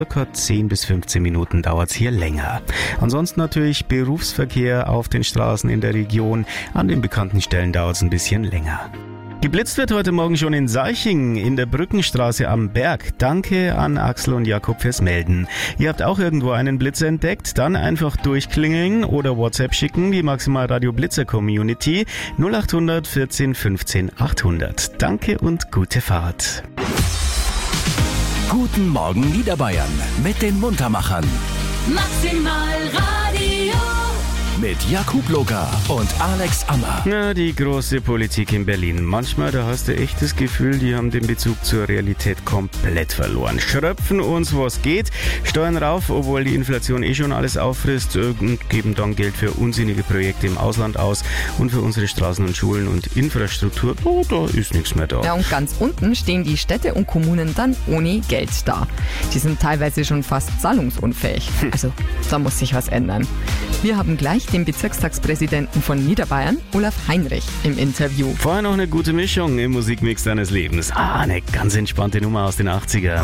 Circa 10 bis 15 Minuten dauert es hier länger. Ansonsten natürlich Berufsverkehr auf den Straßen in der Region. An den bekannten Stellen dauert es ein bisschen länger. Geblitzt wird heute Morgen schon in Seiching in der Brückenstraße am Berg. Danke an Axel und Jakob fürs Melden. Ihr habt auch irgendwo einen Blitzer entdeckt? Dann einfach durchklingeln oder WhatsApp schicken, die Maximal Radio Blitzer Community 0800 14 15 800. Danke und gute Fahrt. Guten Morgen Niederbayern mit den Muntermachern. Maximal Radio. Mit Jakub Loka und Alex Ammer. Na, die große Politik in Berlin. Manchmal, da hast du echt das Gefühl, die haben den Bezug zur Realität komplett verloren. Schröpfen uns, was geht, Steuern rauf, obwohl die Inflation schon alles auffrisst, und geben dann Geld für unsinnige Projekte im Ausland aus. Und für unsere Straßen und Schulen und Infrastruktur, da ist nichts mehr da. Ja, und ganz unten stehen die Städte und Kommunen dann ohne Geld da. Die sind teilweise schon fast zahlungsunfähig. Also, da muss sich was ändern. Wir haben gleich den Bezirkstagspräsidenten von Niederbayern, Olaf Heinrich, im Interview. Vorher noch eine gute Mischung im Musikmix deines Lebens. Eine ganz entspannte Nummer aus den 80ern.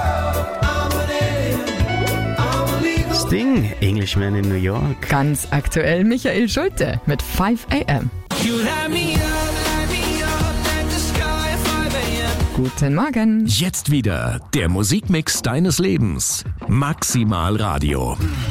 Sting, Englishman in New York. Ganz aktuell Michael Schulte mit 5 AM. Guten Morgen. Jetzt wieder der Musikmix deines Lebens. Maximal Radio.